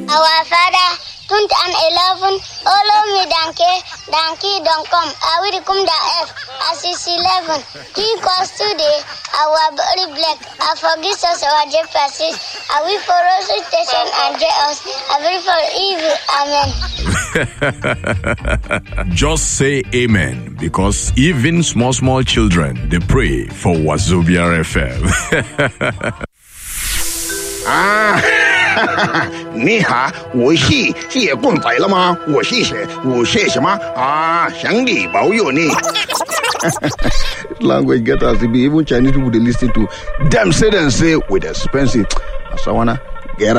Our Father, 2011, Olo mi danke, danki don't come. I will come the F as is 11. He calls today, our body black. I forgive us our trespasses. I will follow station and get us. I will for evil. Amen. Just say amen, because even small children, they pray for Wazobia FM. 你好，我是谢公仔了吗？我是谁？我是什么啊？上帝保佑你。Language get us to be even Chinese people they listen to them say with expensive. Asawana.